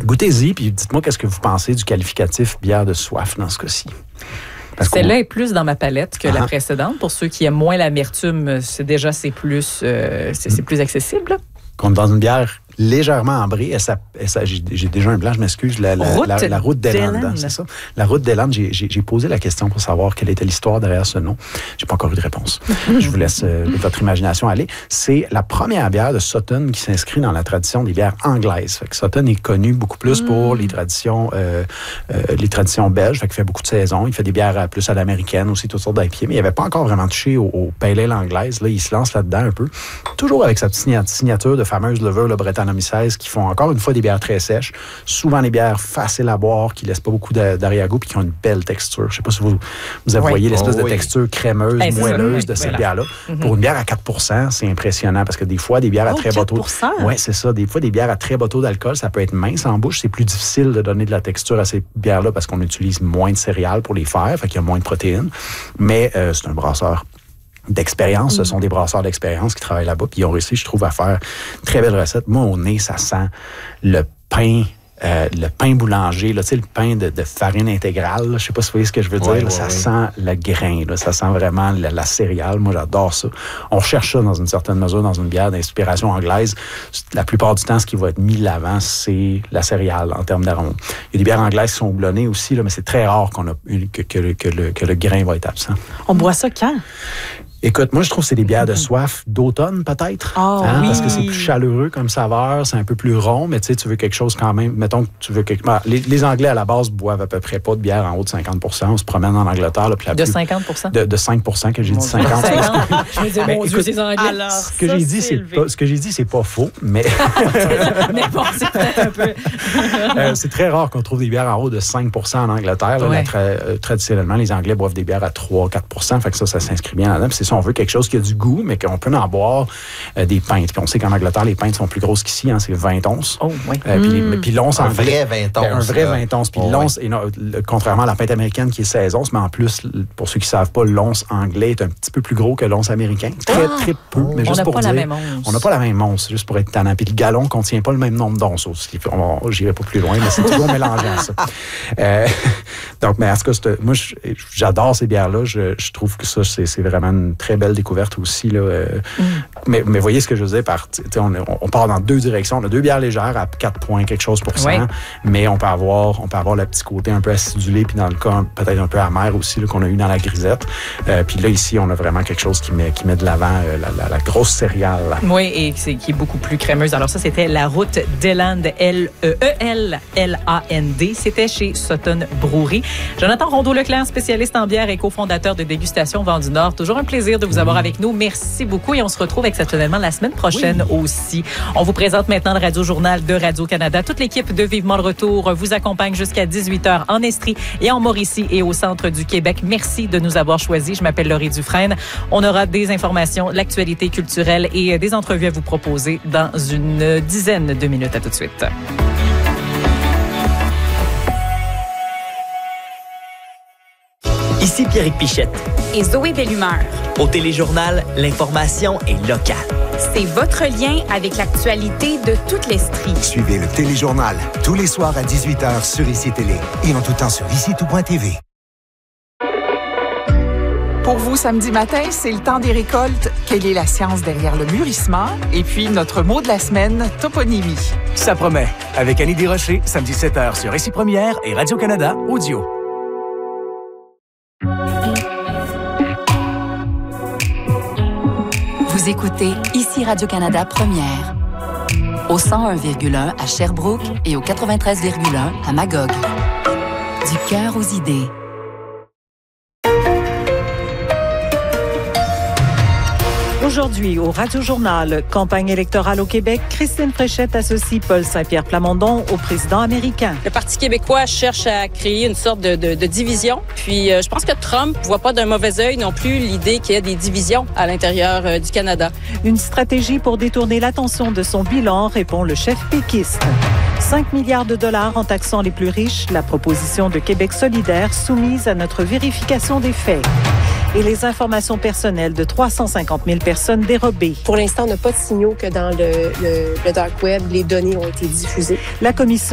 Goûtez-y, puis dites-moi qu'est-ce que vous pensez du qualificatif bière de soif dans ce cas-ci. Celle-là est plus dans ma palette que la précédente. Pour ceux qui aiment moins l'amertume, c'est plus accessible. Comme dans une bière légèrement ambrée, j'ai déjà un blanc, je m'excuse, la route d'Elland, c'est ça? La route d'Elland, j'ai posé la question pour savoir quelle était l'histoire derrière ce nom. J'ai pas encore eu de réponse. Je vous laisse votre imagination aller. C'est la première bière de Sutton qui s'inscrit dans la tradition des bières anglaises. Fait que Sutton est connu beaucoup plus pour les traditions belges. Fait qu'il fait beaucoup de saisons. Il fait des bières plus à l'américaine aussi, toutes sortes d'IPA, mais il n'avait pas encore vraiment touché au pale ale anglaise. Là, il se lance là-dedans un peu. Toujours avec sa petite signature de fameuse levure, le Brettanomyces, qui font encore une fois des bières très sèches. Souvent des bières faciles à boire, qui laissent pas beaucoup d'arrière-goût puis qui ont une belle texture. Je sais pas si vous voyez l'espèce de texture crémeuse, moelleuse de cette bière-là. Pour une bière à 4%, c'est impressionnant parce que des fois, des bières à très bas taux... Oui, c'est ça. Des fois, des bières à très bas taux d'alcool, ça peut être mince en bouche. C'est plus difficile de donner de la texture à ces bières-là parce qu'on utilise moins de céréales pour les faire, fait qu'il y a moins de protéines. Mais c'est un brasseur d'expérience. Ce sont des brasseurs d'expérience qui travaillent là-bas. Puis ils ont réussi, je trouve, à faire une très belle recette. Moi, au nez, ça sent le pain boulanger, là, tu sais, le pain de farine intégrale. Là, je sais pas si vous voyez ce que je veux dire. Là, ça sent le grain. Là, ça sent vraiment la céréale. Moi, j'adore ça. On cherche ça dans une certaine mesure dans une bière d'inspiration anglaise. La plupart du temps, ce qui va être mis de l'avant, c'est la céréale en termes d'arôme. Il y a des bières anglaises qui sont houblonnées aussi, là, mais c'est très rare que le grain va être absent. On boit ça quand? Écoute, moi, je trouve que c'est des bières de soif d'automne, peut-être. Parce que c'est plus chaleureux comme saveur, c'est un peu plus rond, mais tu sais, tu veux quelque chose quand même. Mettons que tu veux les Anglais, à la base, boivent à peu près pas de bière en haut de 50%. On se promène en Angleterre. Là, puis 50%? De 5%, que j'ai dit 50%. Je me disais, mon Dieu, ces Anglais. Alors, ce que j'ai dit, c'est pas faux, mais... mais bon, c'est peut-être un peu... c'est très rare qu'on trouve des bières en haut de 5% en Angleterre. Là, traditionnellement, les Anglais boivent des bières à 3-4%. Fait que ça s'inscrit bien là-dedans. Puis c'est ça, on veut quelque chose qui a du goût, mais qu'on peut en boire des pintes. Puis on sait qu'en Angleterre, les pintes sont plus grosses qu'ici, c'est 20 onces. Oh, oui. Puis l'once un vrai 20 onces. Un vrai 20 onces. Puis l'once, contrairement à la pinte américaine qui est 16 onces, mais en plus, pour ceux qui ne savent pas, l'once anglais est un petit peu plus gros que l'once américain. Très peu, mais juste pour dire. On n'a pas la même once, juste pour être tannant. Puis le gallon ne contient pas le même nombre d'onces aussi. J'irai pas plus loin, mais c'est toujours mélangeant, ça. Donc, mais en tout cas, moi, j'adore ces bières-là. Je trouve que ça, c'est vraiment une très belle découverte aussi. Là, mais voyez ce que je veux dire on part dans deux directions. On a deux bières légères à 4 points, quelque chose pour cent, mais on peut avoir le petit côté un peu acidulé, puis dans le cas, peut-être un peu amer aussi, là, qu'on a eu dans la grisette. Puis là, ici, on a vraiment quelque chose qui met de l'avant la grosse céréale. Là. Oui, et qui est beaucoup plus crémeuse. Alors ça, c'était la route d'Elland, Elland. C'était chez Sutton Brewery. Jonathan Rondeau-Leclerc, spécialiste en bière et cofondateur de Dégustation Vent du Nord. Toujours un plaisir de vous avoir avec nous. Merci beaucoup et on se retrouve exceptionnellement la semaine prochaine aussi. On vous présente maintenant le Radio-Journal de Radio-Canada. Toute l'équipe de Vivement le Retour vous accompagne jusqu'à 18h en Estrie et en Mauricie et au centre du Québec. Merci de nous avoir choisis. Je m'appelle Laurie Dufresne. On aura des informations, l'actualité culturelle et des entrevues à vous proposer dans une dizaine de minutes. À tout de suite. Ici Pierrick Pichette. Et Zoé Bellumeur. Au Téléjournal, l'information est locale. C'est votre lien avec l'actualité de toute l'Estrie. Suivez le Téléjournal tous les soirs à 18h sur ICI Télé et en tout temps sur ICI.tv. Pour vous, samedi matin, c'est le temps des récoltes. Quelle est la science derrière le mûrissement? Et puis, notre mot de la semaine, toponymie. Ça promet. Avec Annie Desrochers, samedi 7h sur ICI Première et Radio-Canada Audio. Vous écoutez ici Radio-Canada Première. Au 101,1 à Sherbrooke et au 93,1 à Magog. Du cœur aux idées. Aujourd'hui, au Radio-Journal, campagne électorale au Québec, Christine Fréchette associe Paul Saint-Pierre Plamondon au président américain. Le Parti québécois cherche à créer une sorte de division. Puis, je pense que Trump ne voit pas d'un mauvais œil non plus l'idée qu'il y ait des divisions à l'intérieur du Canada. Une stratégie pour détourner l'attention de son bilan, répond le chef péquiste. 5 milliards de dollars en taxant les plus riches, la proposition de Québec solidaire soumise à notre vérification des faits. Et les informations personnelles de 350 000 personnes dérobées. Pour l'instant, on n'a pas de signaux que dans le dark web, les données ont été diffusées. La commission